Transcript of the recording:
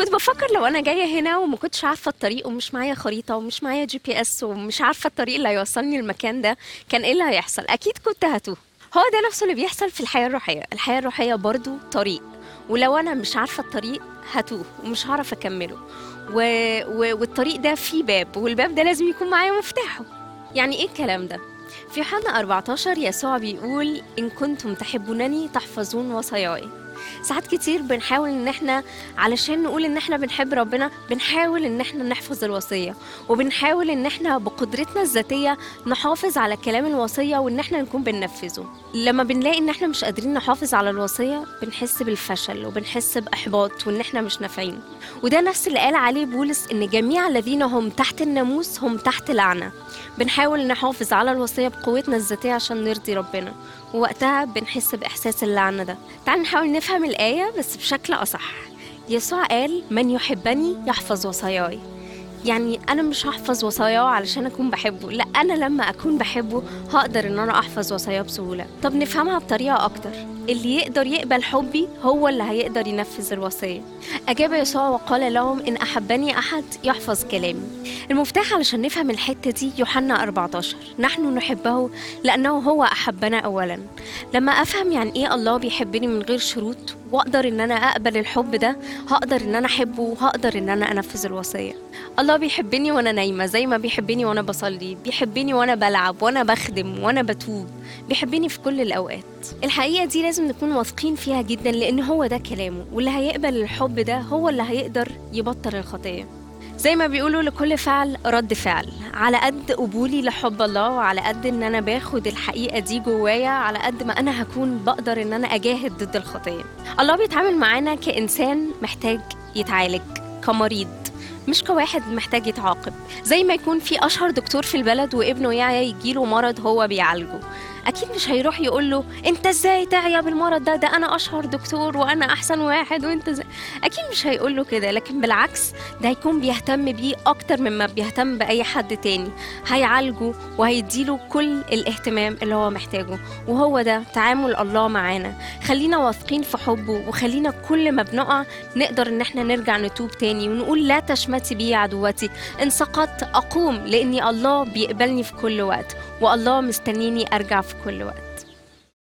كنت بفكر لو انا جايه هنا وما كنتش عارفه الطريق ومش معايا خريطه ومش معايا GPS ومش عارفه الطريق اللي هيوصلني المكان ده، كان ايه اللي هيحصل؟ اكيد كنت هتوه. هو ده نفسه اللي بيحصل في الحياه الروحيه. الحياه الروحيه برضو طريق، ولو انا مش عارفه الطريق هتوه ومش هعرف اكمله. والطريق ده فيه باب، والباب ده لازم يكون معايا مفتاحه. يعني ايه الكلام ده؟ في يوحنا 14 يسوع بيقول: إن كنتم تحبونني تحفظون وصاياي. ساعات كتير بنحاول ان احنا علشان نقول ان احنا بنحب ربنا بنحاول ان احنا نحفظ الوصية، وبنحاول ان احنا بقدرتنا الذاتية نحافظ على كلام الوصية وان احنا نكون بننفذه. لما بنلاقي ان احنا مش قادرين نحافظ على الوصية بنحس بالفشل وبنحس باحباط وان احنا مش نافعين. وده نفس اللي قال عليه بولس ان جميع الذين هم تحت الناموس هم تحت لعنة. بنحاول نحافظ على الوصية بقوتنا الذاتية عشان نرضي ربنا، ووقتها بنحس بإحساس اللعنة ده. تعال نحاول نفهم الآية بس بشكل أصح. يسوع قال: من يحبني يحفظ وصاياي. يعني أنا مش هحفظ وصاياه علشان أكون بحبه، لا، أنا لما أكون بحبه هقدر إن أنا أحفظ وصاياه بسهولة. طب نفهمها بطريقة أكتر. اللي يقدر يقبل حبي هو اللي هيقدر ينفذ الوصية. أجاب يسوع وقال لهم: إن أحبني أحد يحفظ كلامي. المفتاح علشان نفهم الحتة دي يوحنا 14: نحن نحبه لأنه هو أحبنا أولا. لما أفهم يعني إيه الله بيحبني من غير شروط وأقدر إن أنا أقبل الحب ده، هقدر إن أنا أحبه وهقدر إن أنا أنفذ الوصية. الله بيحبني وأنا نايمة زي ما بيحبني وأنا بصلي، بيحبني وأنا بلعب وأنا بخدم وأنا بتوب، بيحبني في كل الأوقات. الحقيقة دي لازم نكون واثقين فيها جدا، لأن هو ده كلامه، واللي هيقبل الحب ده هو اللي هيقدر يبطل الخطية. زي ما بيقولوا لكل فعل رد فعل. على قد قبولي لحب الله وعلى قد ان انا باخد الحقيقة دي جوايا، على قد ما انا هكون بقدر ان انا اجاهد ضد الخطية. الله بيتعامل معانا كإنسان محتاج يتعالج، كمريض، مش كواحد محتاج يتعاقب. زي ما يكون في اشهر دكتور في البلد وابنه يجيله مرض هو بيعالجه، اكيد مش هيروح يقول له: انت ازاي تعيا بالمرض ده انا اشهر دكتور وانا احسن واحد وانت زي. اكيد مش هيقول له كده، لكن بالعكس ده هيكون بيهتم بيه اكتر مما بيهتم باي حد تاني. هيعالجه وهيديله كل الاهتمام اللي هو محتاجه. وهو ده تعامل الله معانا. خلينا واثقين في حبه، وخلينا كل ما بنقع نقدر ان احنا نرجع نتوب تاني ونقول: لا تشمتي بي عدوتي، ان سقطت اقوم، لاني الله بيقبلني في كل وقت، والله مستنيني ارجع في كل وقت.